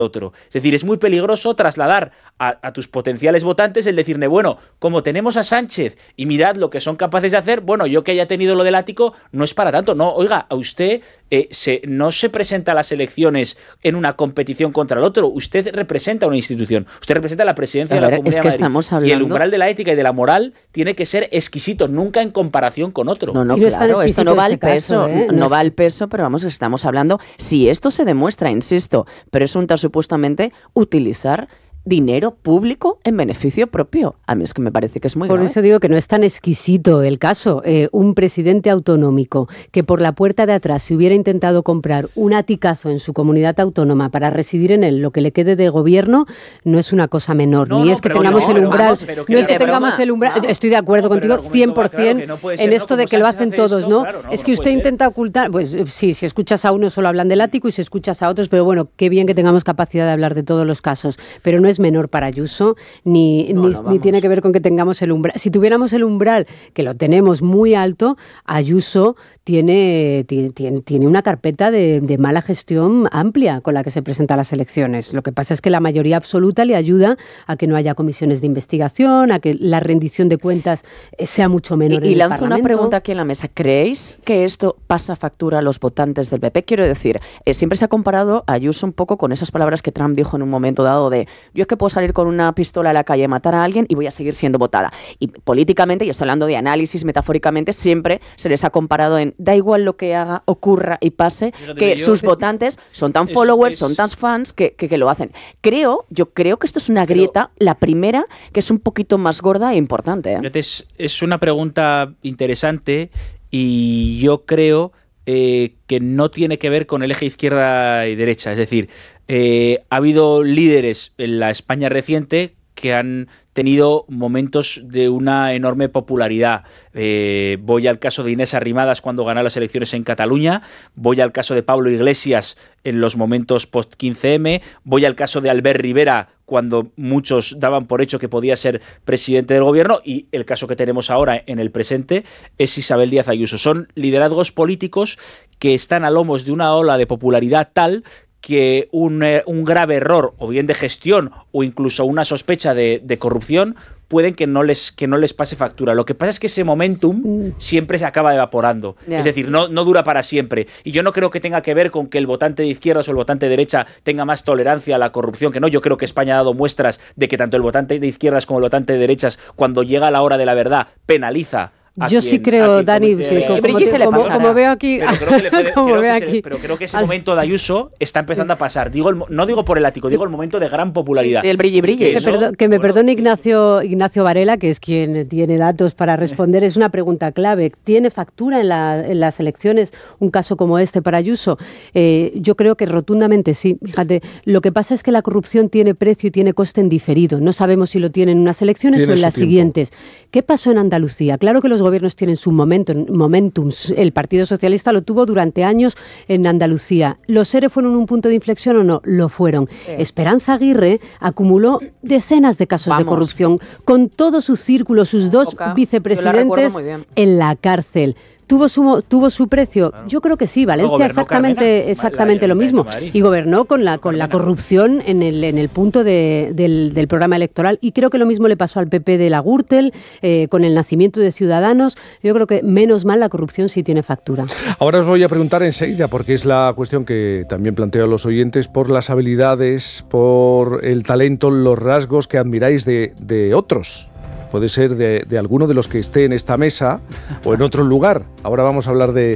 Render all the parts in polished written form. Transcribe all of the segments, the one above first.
otro. Es decir, es muy peligroso trasladar a tus potenciales votantes el decirle, bueno, como tenemos a Sánchez y mirad lo que son capaces de hacer, bueno, yo que haya tenido lo del ático no es para tanto. No, oiga, a usted no se presenta a las elecciones en una competición contra el otro. Usted representa una institución. Usted representa la presidencia de la Comunidad de Madrid. Y el umbral de la ética y de la moral tiene que ser exquisito, nunca en comparación con otro. No, claro, esto no va al peso, no va al peso, pero vamos, estamos hablando, si esto se demuestra, insisto, presunta supuestamente utilizar dinero público en beneficio propio. A mí es que me parece que es muy grave. Por eso digo que no es tan exquisito el caso. Un presidente autonómico que por la puerta de atrás se hubiera intentado comprar un aticazo en su comunidad autónoma para residir en él lo que le quede de gobierno no es una cosa menor. Ni es que tengamos el umbral. No es que tengamos el umbral. Estoy de acuerdo contigo 100% en esto de que lo hacen todos, ¿no? Es que usted intenta ocultar. Pues sí, si escuchas a uno solo hablan del ático y si escuchas a otros, pero bueno, qué bien que tengamos capacidad de hablar de todos los casos. Pero no es menor para Ayuso, ni tiene que ver con que tengamos el umbral. Si tuviéramos el umbral, que lo tenemos muy alto, Ayuso tiene una carpeta de mala gestión amplia con la que se presenta a las elecciones. Lo que pasa es que la mayoría absoluta le ayuda a que no haya comisiones de investigación, a que la rendición de cuentas sea mucho menor. Y lanzo una pregunta aquí en la mesa. ¿Creéis que esto pasa factura a los votantes del PP? Quiero decir, siempre se ha comparado a Ayuso un poco con esas palabras que Trump dijo en un momento dado de yo es que puedo salir con una pistola a la calle, matar a alguien y voy a seguir siendo votada. Y políticamente, y estoy hablando de análisis, metafóricamente, siempre se les ha comparado en da igual lo que haga, ocurra y pase, que sus votantes son tan followers, son tan fans que lo hacen. Yo creo que esto es una grieta, la primera, que es un poquito más gorda e importante. Es una pregunta interesante y yo creo que no tiene que ver con el eje izquierda y derecha. Es decir, ha habido líderes en la España reciente que han tenido momentos de una enorme popularidad. Voy al caso de Inés Arrimadas cuando ganó las elecciones en Cataluña, voy al caso de Pablo Iglesias en los momentos post-15M, voy al caso de Albert Rivera cuando muchos daban por hecho que podía ser presidente del gobierno, y el caso que tenemos ahora en el presente es Isabel Díaz Ayuso. Son liderazgos políticos que están a lomos de una ola de popularidad tal que un grave error, o bien de gestión, o incluso una sospecha de corrupción, pueden que no les pase factura. Lo que pasa es que ese momentum siempre se acaba evaporando. Es decir, no dura para siempre. Y yo no creo que tenga que ver con que el votante de izquierdas o el votante de derecha tenga más tolerancia a la corrupción que no. Yo creo que España ha dado muestras de que tanto el votante de izquierdas como el votante de derechas, cuando llega la hora de la verdad, penaliza. Yo sí creo, Dani, que como veo aquí... Pero creo que ese momento de Ayuso está empezando a pasar. No digo por el ático, digo el momento de gran popularidad. Sí, el brilli. Que me perdone Ignacio Varela, que es quien tiene datos para responder. Es una pregunta clave. ¿Tiene factura en las elecciones un caso como este para Ayuso? Yo creo que rotundamente sí. Fíjate, lo que pasa es que la corrupción tiene precio y tiene coste en diferido. No sabemos si lo tiene en unas elecciones o en las siguientes. ¿Qué pasó en Andalucía? Claro que los gobiernos tienen su momentum. El Partido Socialista lo tuvo durante años en Andalucía. ¿Los ERE fueron un punto de inflexión o no? Lo fueron. Sí. Esperanza Aguirre acumuló decenas de casos de corrupción, con todo su círculo, sus dos vicepresidentes en la cárcel. ¿Tuvo su precio? Yo creo que sí. Valencia exactamente lo mismo. Y gobernó con la corrupción en el punto del programa electoral. Y creo que lo mismo le pasó al PP de la Gürtel, con el nacimiento de Ciudadanos. Yo creo que menos mal la corrupción sí tiene factura. Ahora os voy a preguntar enseguida, porque es la cuestión que también planteo a los oyentes, por las habilidades, por el talento, los rasgos que admiráis de otros. Puede ser de alguno de los que esté en esta mesa o en otro lugar. Ahora vamos a hablar de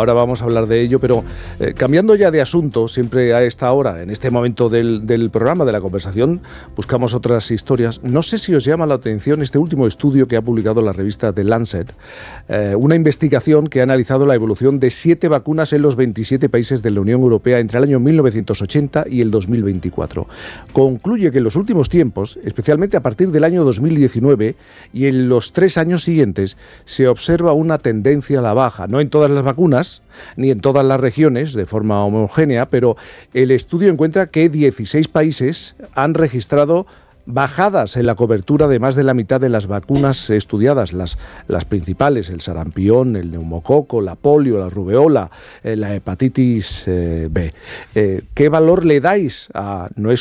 ello, pero cambiando ya de asunto, siempre a esta hora, en este momento del programa, de la conversación, buscamos otras historias. No sé si os llama la atención este último estudio que ha publicado la revista The Lancet, una investigación que ha analizado la evolución de 7 vacunas en los 27 países de la Unión Europea entre el año 1980 y el 2024. Concluye que en los últimos tiempos, especialmente a partir del año 2019, y en los 3 años siguientes se observa una tendencia a la baja, no en todas las vacunas ni en todas las regiones de forma homogénea, pero el estudio encuentra que 16 países han registrado bajadas en la cobertura de más de la mitad de las vacunas estudiadas, las principales, el sarampión, el neumococo, la polio, la rubeola, la hepatitis B. ¿Qué valor le dais a, no es